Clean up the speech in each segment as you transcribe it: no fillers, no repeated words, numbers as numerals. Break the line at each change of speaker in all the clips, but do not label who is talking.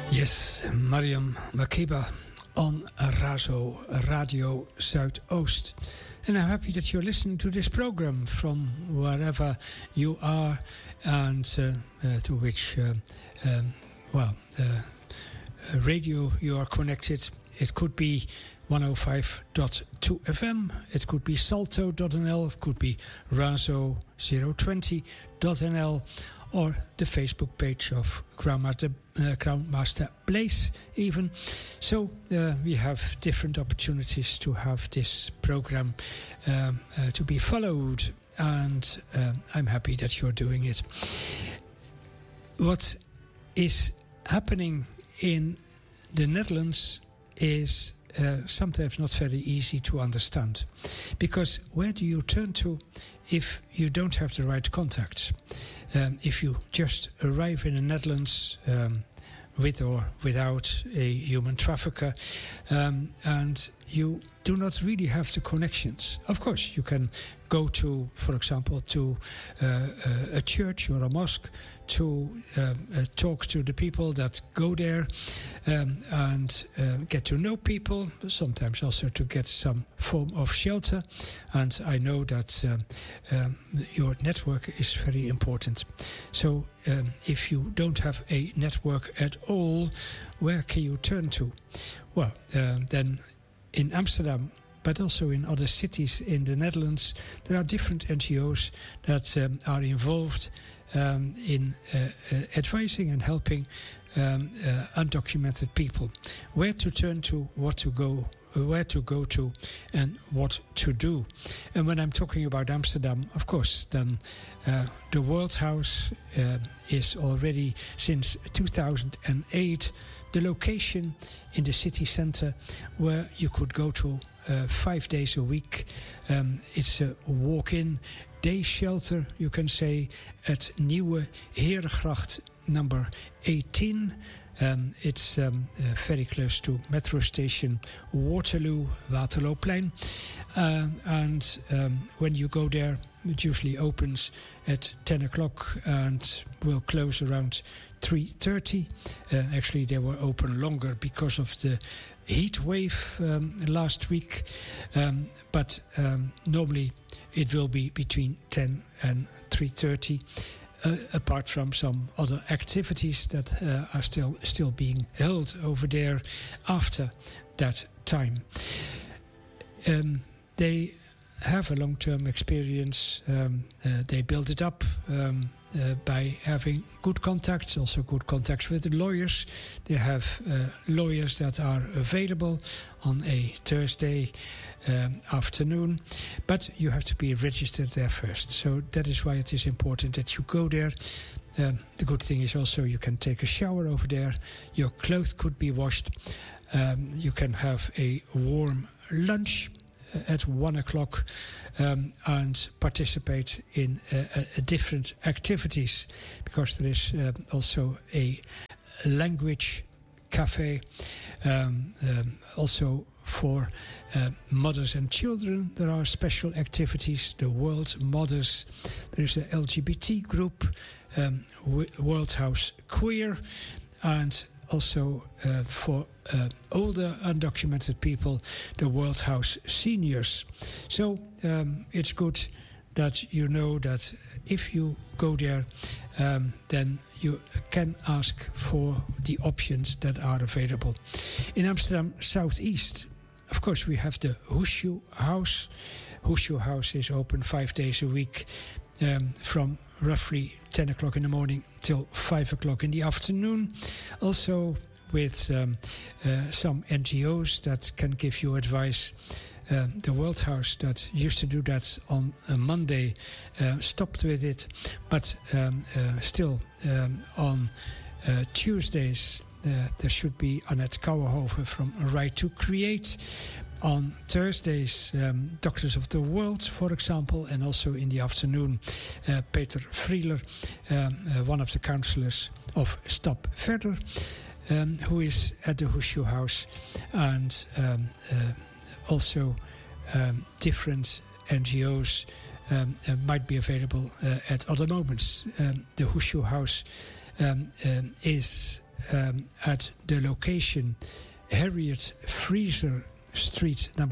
Yes, Mariam Makeba on Razo Radio Zuidoost. And I'm happy that you're listening to this program from wherever you are and to which radio you are connected. It could be 105.2 FM, it could be salto.nl, it could be razo020.nl, or the Facebook page of Groundmaster Blaze even. So we have different opportunities to have this program to be followed, and I'm happy that you're doing it. What is happening in the Netherlands is sometimes not very easy to understand, because where do you turn to if you don't have the right contacts? If you just arrive in the Netherlands with or without a human trafficker, and you do not really have the connections. Of course, you can go to, for example, to a church or a mosque to talk to the people that go there and get to know people, sometimes also to get some form of shelter. And I know that your network is very important. So if you don't have a network at all, where can you turn to? Well, then in Amsterdam, but also in other cities in the Netherlands, there are different NGOs that are involved in advising and helping undocumented people where to turn to, what to go, where to go to, and what to do. And when I'm talking about Amsterdam, of course, then the World House is already since 2008 the location in the city center where you could go to 5 days a week. It's a walk-in day shelter, you can say, at Nieuwe Herengracht number 18. It's very close to metro station Waterloo, Waterlooplein. And when you go there, it usually opens at 10 o'clock and will close around 3:30. Actually, they were open longer because of the heat wave last week. But normally it will be between 10 and 3:30. Apart from some other activities that are still being held over there after that time. They have a long-term experience. They build it up by having good contacts, also good contacts with the lawyers. They have lawyers that are available on a Thursday afternoon, but you have to be registered there first. So that is why it is important that you go there. The good thing is also you can take a shower over there. Your clothes could be washed. You can have a warm lunch at 1 o'clock and participate in different activities, because there is also a language cafe, also for mothers and children. There are special activities, the World Mothers. There is a LGBT group, World House Queer, and also for older undocumented people, the World House Seniors. So it's good that you know that if you go there, then you can ask for the options that are available. In Amsterdam Southeast, of course, we have the Hoesje House. Hoesje House is open 5 days a week from roughly 10 o'clock in the morning till 5 o'clock in the afternoon. Also with some NGOs that can give you advice. The World House that used to do that on a Monday stopped with it, but still on Tuesdays there should be Annette Kouwenhoven from Right to Create. On Thursdays, Doctors of the World, for example, and also in the afternoon, Peter Vrieler, one of the councillors of Stap Verder, who is at the Hoesje House, and also different NGOs might be available at other moments. The Hoesje House is at the location Harriet Fraser Street, number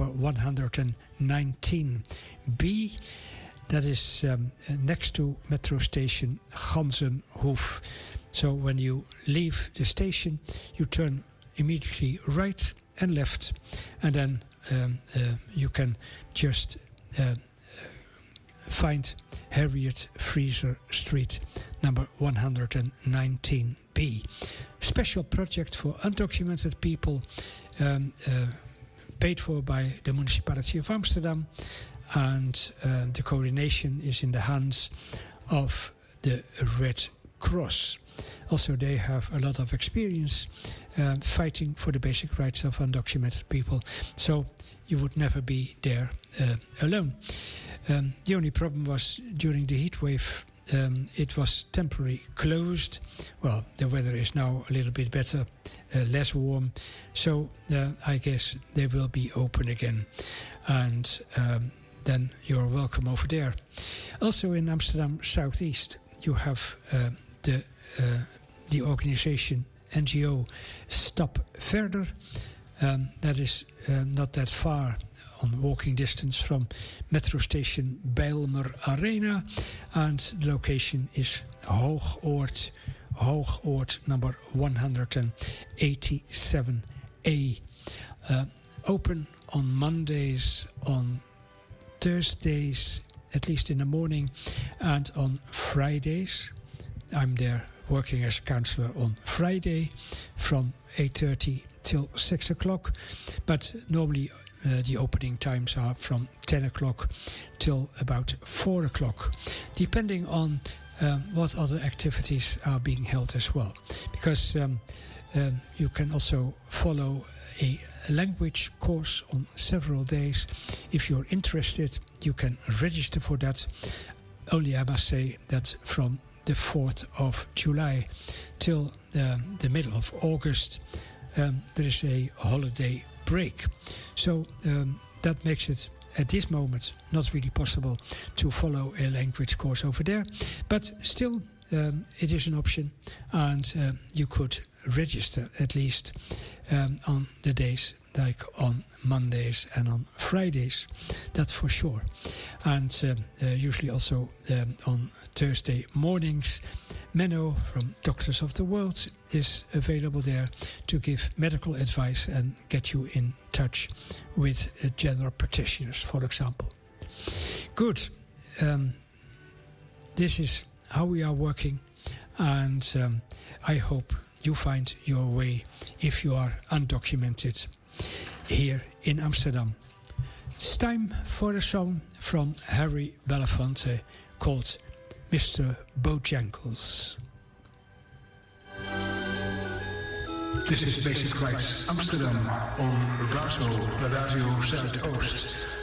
119B. That is next to metro station Ganzenhoef. So when you leave the station, you turn immediately right and left, and then you can just find Harriet Fraser Street, number 119B. Special project for undocumented people, paid for by the municipality of Amsterdam, and the coordination is in the hands of the Red Cross. Also, they have a lot of experience fighting for the basic rights of undocumented people, so you would never be there alone. The only problem was during the heat wave, it was temporarily closed. Well, the weather is now a little bit better, less warm, so I guess they will be open again, and then you're welcome over there. Also in Amsterdam Southeast, you have the organization NGO Stap Verder. That is not that far on walking distance from metro station Bijlmer Arena, and the location is Hoogoord number 187A. Open on Mondays, on Thursdays, at least in the morning, and on Fridays. I'm there working as a counsellor on Friday from 8:30 till 6 o'clock, but normally the opening times are from 10 o'clock till about 4 o'clock, depending on what other activities are being held as well, because you can also follow a language course on several days. If you're interested, you can register for that. Only I must say that from the 4th of July till the middle of August, there is a holiday break. So that makes it, at this moment, not really possible to follow a language course over there. But still, it is an option, and you could register at least on the days like on Mondays and on Fridays, that's for sure. And usually also on Thursday mornings, Menno from Doctors of the World is available there to give medical advice and get you in touch with general practitioners, for example. Good. This is how we are working, and I hope you find your way if you are undocumented here in Amsterdam. It's time for a song from Harry Belafonte called Mr. Bojangles.
This is Basic Rights Amsterdam on Razo Radio Zuidoost.